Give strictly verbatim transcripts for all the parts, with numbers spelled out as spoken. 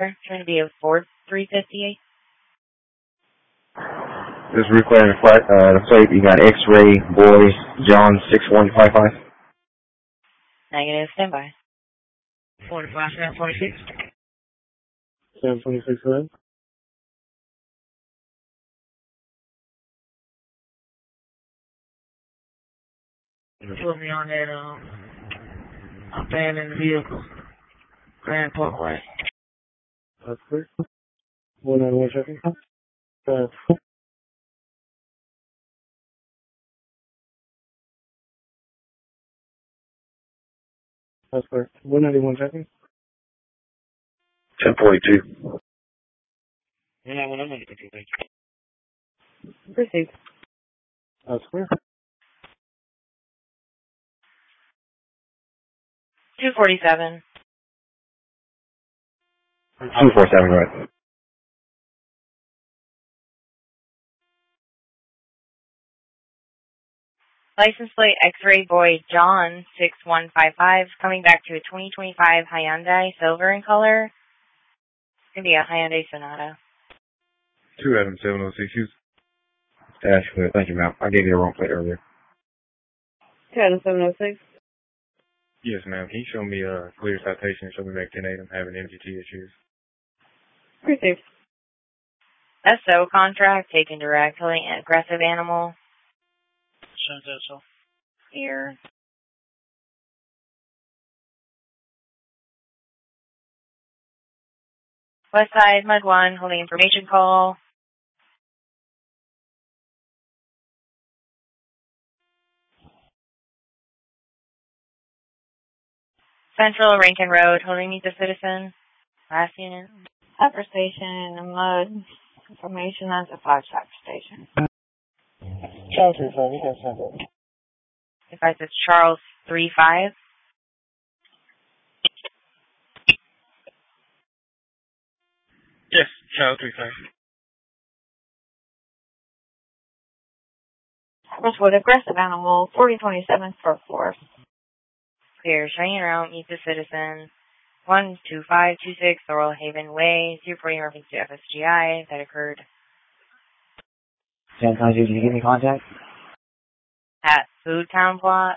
Trying to be a Ford three fifty-eight. This is reclaiming the, uh, the plate. You got X-Ray Boy John six one five five. Negative, standby. forty-five, seven twenty-six. seven twenty-six, right? Put me on that, um, abandoned vehicle. Grand Parkway. That's clear. one ninety-one checking. Uh, That's clear. one ninety-one checking. ten forty-two. Yeah, one hundred fifty. Received. That's clear. two forty-seven. two forty-seven, right. License plate X-Ray Boy John six one five five. Coming back to a twenty twenty-five Hyundai silver in color. It's going to be a Hyundai Sonata. two Adam seven oh six. Dash clear. Thank you, ma'am. I gave you the wrong plate earlier. two Adam seven oh six. Yes, ma'am. Can you show me a uh, clear citation and show me back ten eight? I'm having M G T issues. Received. S O contract taken directly. Aggressive animal. So. Here. West Side, Mud one, holding information call. Central, Rankin Road, holding meet the citizen. Last unit. Upper station, Mud. Information on the five track station. Charles three five, you got sample. Advice is Charles three five. Yes, Charles three five. With aggressive animal, forty twenty-seven for four. Clear, Cheyenne Route, meet the citizen. one two five two six Laurel Haven Way, zero four reference to F S G I that occurred. ten twenty-two, can you give me contact? At Food Town Plot.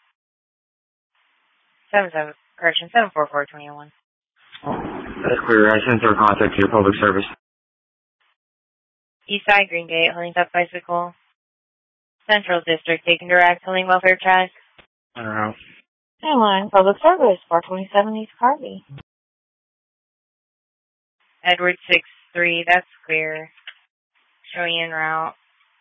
seven seven, correction, seven four four two one. That's clear. I sent her contact to your public service. East Side, Green Gate, holding up bicycle. Central District, taking direct, holding welfare check. I don't know. Line, public service, four twenty-seven East Harvey. Edward six three, that's clear. Showing en route.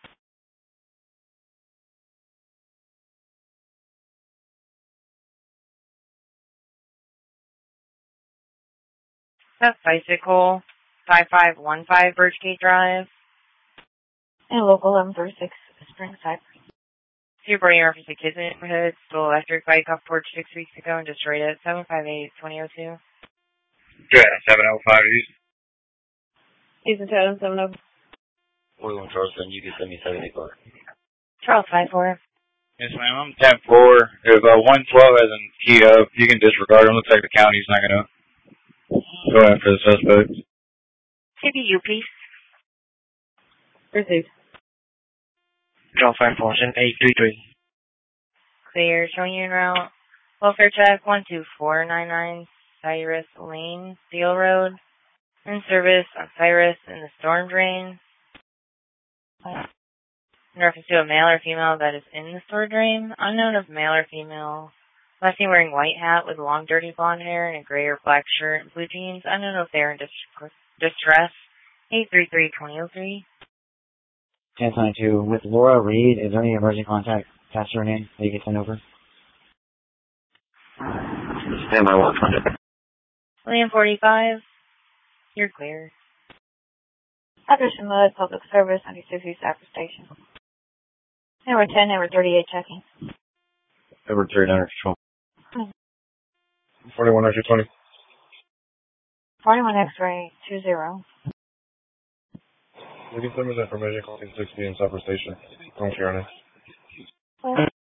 That's bicycle, five five one five Birchgate Drive. And local eleven thirty-six Spring Cypress. Super reference to kids neighborhood, stole electric bike off porch six weeks ago and destroyed it. seven five eight two oh two. Yeah, seven oh five East. East and Chatham, seven oh. forty-one Charleston, you can send me seventy car. Charles five four. Yes, ma'am. I'm ten four. If uh, one twelve has an key up, you can disregard him. Looks like the county's not going to go after the suspect. C B U, please. Received. Charles five four, seven eight three three. Clear, showing you en route. Welfare check, one two four nine nine Cyrus Lane, Steel Road. In service on Cyrus in the storm drain. In reference to a male or female that is in the storm drain. Unknown if male or female. Last seen wearing white hat with long dirty blonde hair and a gray or black shirt and blue jeans. Unknown if they are in dis- distress. eight three three two oh three. ten twenty-two, with Laura Reed, is there any emergency contact? Pass her name that you can send over? Stand by one contact. William forty-five. You're clear. Operation Mud, Public Service, ninety-six East Cypress Station. Number ten, number thirty-eight checking. Number three, under control. forty-one under twenty. forty-one X-ray, two zero. You can send me the information call sixty in Cypress Station. Don't care on it.